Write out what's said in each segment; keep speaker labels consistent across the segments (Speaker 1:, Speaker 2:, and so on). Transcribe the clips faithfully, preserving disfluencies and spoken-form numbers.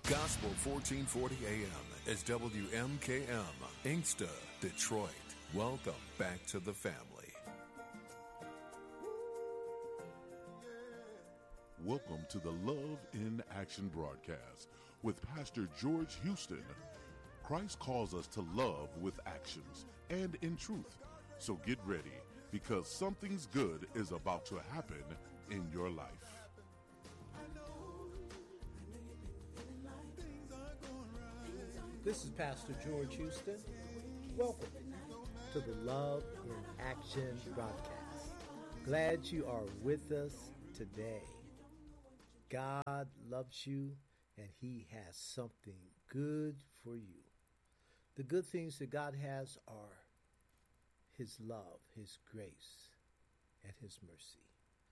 Speaker 1: Gospel fourteen forty A M is W M K M, Inkster, Detroit. Welcome back to the family.
Speaker 2: Welcome to the Love in Action broadcast with Pastor George Houston. Christ calls us to love with actions and in truth. So get ready, because something's good is about to happen in your life.
Speaker 3: This is Pastor George Houston. Welcome to the Love in Action broadcast. Glad you are with us today. God loves you, and He has something good for you. The good things that God has are His love, His grace, and His mercy.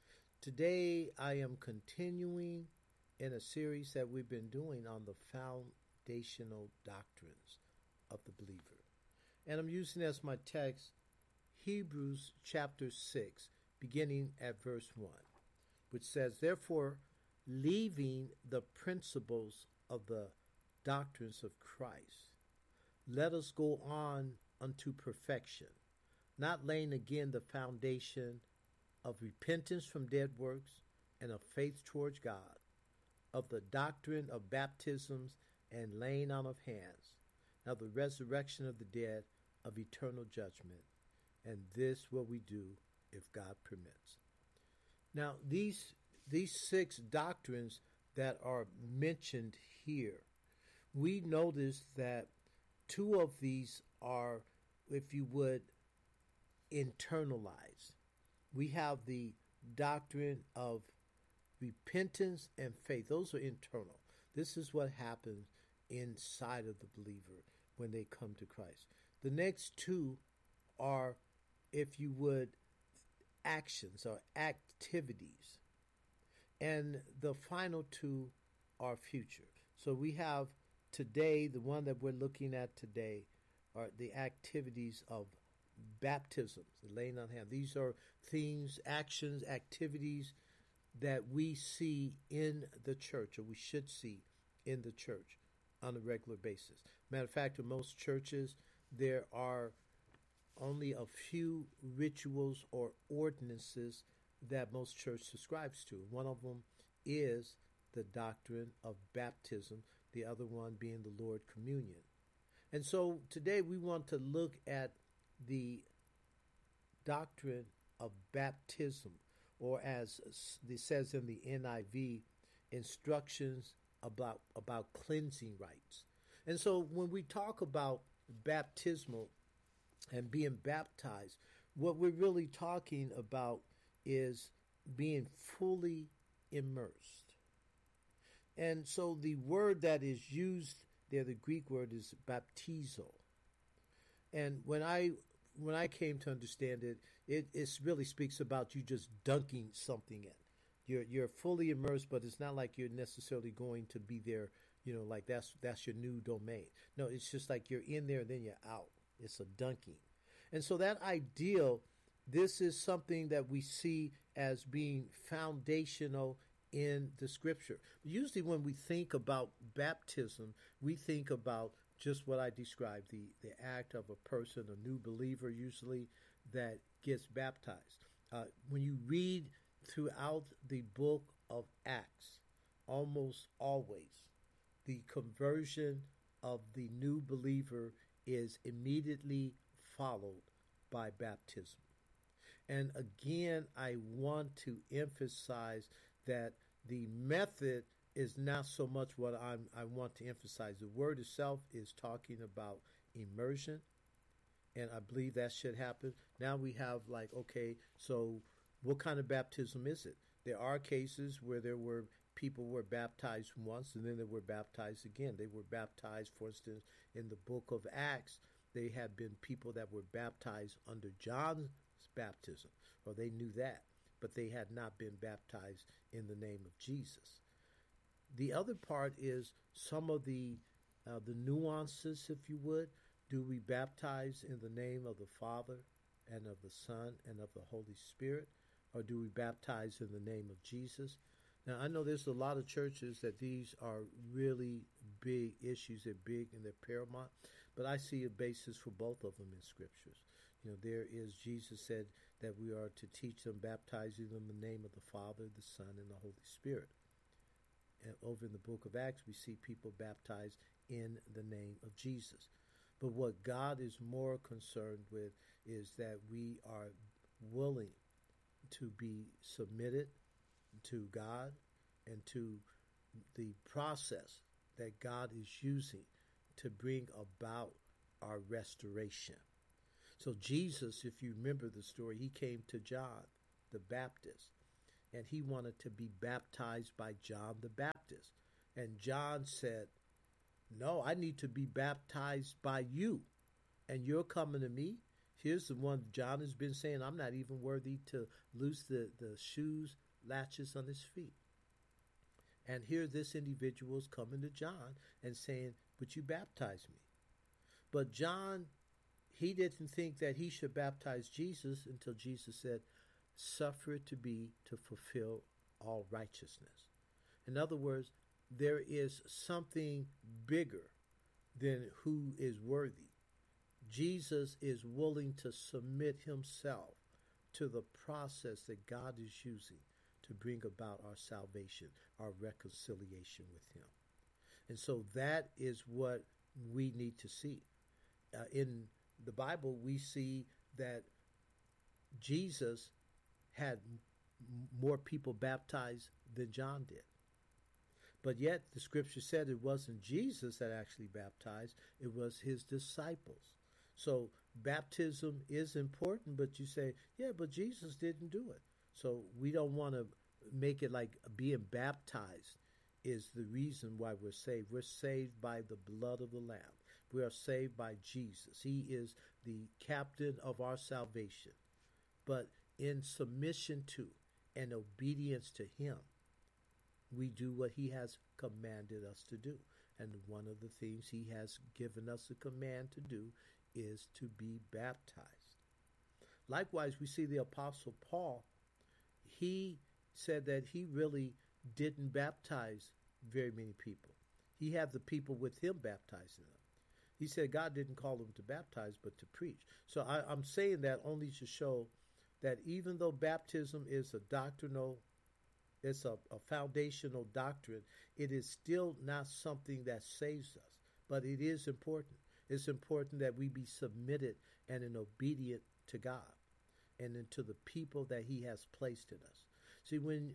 Speaker 3: Today, I am continuing in a series that we've been doing on the foundational doctrines of the believer. And I'm using as my text Hebrews chapter six, beginning at verse one, which says, "Therefore, leaving the principles of the doctrines of Christ, let us go on unto perfection, not laying again the foundation of repentance from dead works and of faith towards God, of the doctrine of baptisms and laying on of hands, of the resurrection of the dead, of eternal judgment. And this will we do if God permits." Now, these these six doctrines that are mentioned here, we notice that two of these are, if you would, internalized. We have the doctrine of repentance and faith. Those are internal. This is what happens inside of the believer when they come to Christ. The next two are, if you would, actions or activities. And the final two are future. So we have today, the one that we're looking at today, are the activities of baptisms, the laying on hands. These are things, actions, activities that we see in the church, or we should see in the church on a regular basis. Matter of fact, in most churches, there are only a few rituals or ordinances that most church subscribes to. One of them is the doctrine of baptism, the other one being the Lord's Communion. And so today we want to look at the doctrine of baptism, or as it says in the N I V, instructions about, about cleansing rites. And so when we talk about baptismal and being baptized, what we're really talking about is being fully immersed. And so the word that is used there, the Greek word, is baptizo. And when I when I came to understand it, it, it really speaks about you just dunking something in. You're you're fully immersed, but it's not like you're necessarily going to be there, you know, like that's that's your new domain. No, it's just like you're in there and then you're out. It's a dunking. And so that ideal, this is something that we see as being foundational in the scripture. Usually when we think about baptism, we think about just what I described, the, the act of a person, a new believer usually, that gets baptized. Uh, when you read throughout the book of Acts, almost always, the conversion of the new believer is immediately followed by baptism. And again, I want to emphasize that the method is not so much what I'm, I want to emphasize. The word itself is talking about immersion, and I believe that should happen. Now we have like, okay, so what kind of baptism is it? There are cases where there were people were baptized once and then they were baptized again. They were baptized, for instance, in the book of Acts. They had been people that were baptized under John's baptism, or they knew that, but they had not been baptized in the name of Jesus. The other part is some of the uh, the nuances, if you would. Do we baptize in the name of the Father and of the Son and of the Holy Spirit, or do we baptize in the name of Jesus? Now, I know there's a lot of churches that these are really big issues. They're big and they're paramount. But I see a basis for both of them in scriptures. You know, there is, Jesus said that we are to teach them, baptizing them in the name of the Father, the Son, and the Holy Spirit. And over in the book of Acts, we see people baptized in the name of Jesus. But what God is more concerned with is that we are willing to be submitted to God and to the process that God is using to bring about our restoration. So Jesus, if you remember the story, he came to John the Baptist, and he wanted to be baptized by John the Baptist. And John said, no, I need to be baptized by you, and you're coming to me? Here's the one John has been saying, I'm not even worthy to loose the, the shoes, latches on his feet. And here this individual is coming to John and saying, would you baptize me? But John, he didn't think that he should baptize Jesus until Jesus said, suffer it to be to fulfill all righteousness. In other words, there is something bigger than who is worthy. Jesus is willing to submit himself to the process that God is using to bring about our salvation, our reconciliation with him. And so that is what we need to see. Uh, in the Bible, we see that Jesus had m- more people baptized than John did. But yet the scripture said it wasn't Jesus that actually baptized, it was his disciples. So baptism is important, but you say, yeah, but Jesus didn't do it. So we don't want to make it like being baptized is the reason why we're saved. We're saved by the blood of the Lamb. We are saved by Jesus. He is the captain of our salvation. But in submission to and obedience to him, we do what he has commanded us to do. And one of the things he has given us a command to do is to be baptized. Likewise, we see the Apostle Paul. He said that he really didn't baptize very many people. He had the people with him baptizing them. He said God didn't call him to baptize, but to preach. So I, I'm saying that only to show that even though baptism is a doctrinal, it's a, a foundational doctrine, it is still not something that saves us. But it is important. It's important that we be submitted and in obedient to God and into the people that he has placed in us. See, when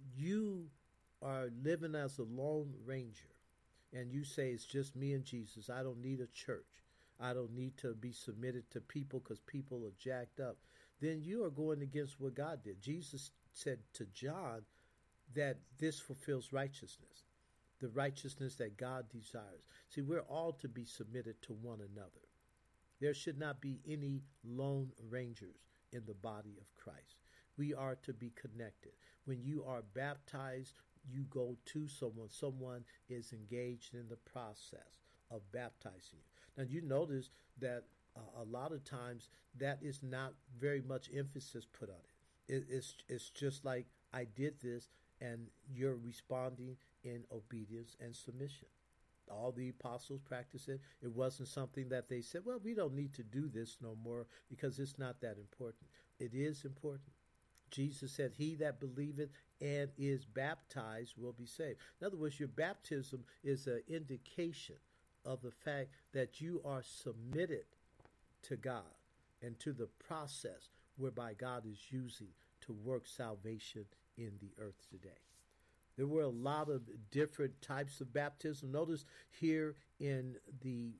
Speaker 3: you are living as a lone ranger and you say it's just me and Jesus, I don't need a church, I don't need to be submitted to people because people are jacked up, then you are going against what God did. Jesus said to John that this fulfills righteousness, the righteousness that God desires. See, we're all to be submitted to one another. There should not be any lone rangers in the body of Christ. We are to be connected. When you are baptized, you go to someone. Someone is engaged in the process of baptizing you. Now, you notice that uh, a lot of times that is not very much emphasis put on it. it it's, it's just like, I did this, and you're responding in obedience and submission. All the apostles practiced it. It wasn't something that they said, well, we don't need to do this no more because it's not that important. It is important. Jesus said, he that believeth and is baptized will be saved. In other words, your baptism is an indication of the fact that you are submitted to God and to the process whereby God is using to work salvation in the earth today. There were a lot of different types of baptism. Notice here in the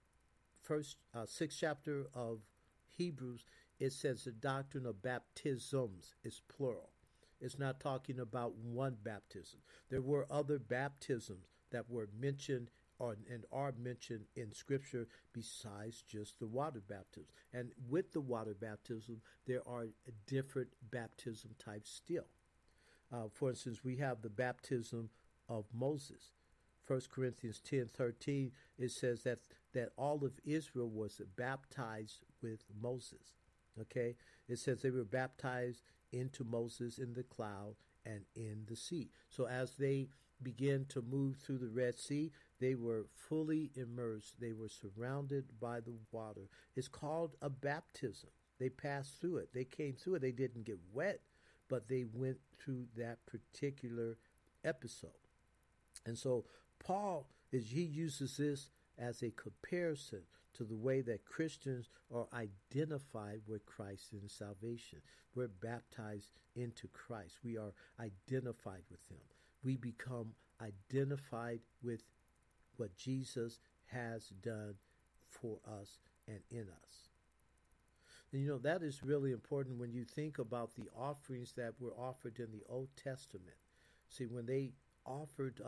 Speaker 3: first uh, sixth chapter of Hebrews, it says the doctrine of baptisms is plural. It's not talking about one baptism. There were other baptisms that were mentioned or, and are mentioned in Scripture besides just the water baptism. And with the water baptism, there are different baptism types still. Uh, for instance, we have the baptism of Moses. First Corinthians ten thirteen, it says that, that all of Israel was baptized with Moses. Okay? It says they were baptized into Moses in the cloud and in the sea. So as they began to move through the Red Sea, They were fully immersed. They were surrounded by the water. It's called a baptism. They passed through it. They came through it. They didn't get wet, but they went through that particular episode. And so Paul, is he uses this as a comparison to the way that Christians are identified with Christ in salvation. We're baptized into Christ. We are identified with him. We become identified with what Jesus has done for us and in us. And you know, that is really important when you think about the offerings that were offered in the Old Testament. See, when they offered